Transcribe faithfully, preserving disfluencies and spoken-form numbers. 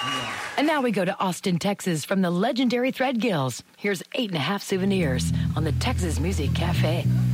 And now we go to Austin, Texas from the legendary Threadgills. Here's Eight and a Half Souvenirs on the Texas Music Cafe.